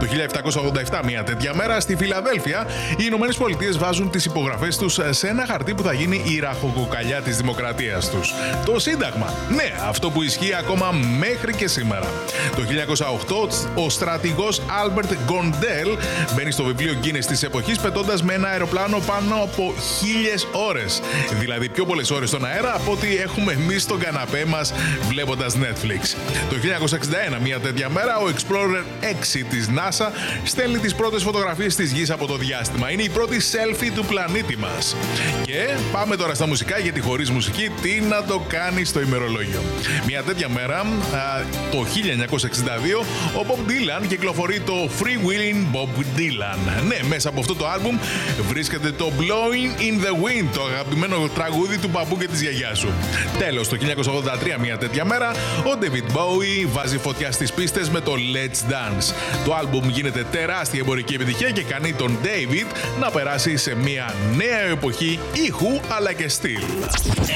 Το 1787, μια τέτοια μέρα, στη Φιλαδέλφια, οι Ηνωμένες Πολιτείες βάζουν τις υπογραφές τους σε ένα χαρτί που θα γίνει η ραχοκοκαλιά της δημοκρατίας τους. Το Σύνταγμα. Ναι, αυτό που ισχύει ακόμα μέχρι και σήμερα. Το 1908, ο στρατηγός Albert Gondel μπαίνει στο βιβλίο Guinness της εποχής πετώντας με ένα αεροπλάνο πάνω από 1000 ώρες. Δηλαδή πιο πολλές ώρες στον αέρα από ό,τι έχουμε εμείς στον καναπέ μας βλέποντας Netflix. Το 1961, μια τέτοια μέρα, ο Explorer 6 της NASA στέλνει τις πρώτες φωτογραφίες της Γης από το διάστημα. Είναι η πρώτη selfie του πλανήτη μας. Και πάμε τώρα στα μουσικά, γιατί χωρίς μουσική τι να το κάνει στο ημερολόγιο. Μια τέτοια μέρα, το 1962, ο Bob Dylan κυκλοφορεί το Free Willin' Bob Dylan. Ναι, μέσα από αυτό το άλμπουμ βρίσκεται το Blowing in the Wind, το αγαπημένο τραγούδι του παππού και της γιαγιάς σου. Τέλος, το 1983, μια τέτοια μέρα, ο David Bowie βάζει φωτιά στις πίστες με το Let's Dance. Το άλμπουμ γίνεται τεράστια εμπορική επιτυχία και κάνει τον David να περάσει σε μια νέα εποχή ήχου αλλά και στυλ.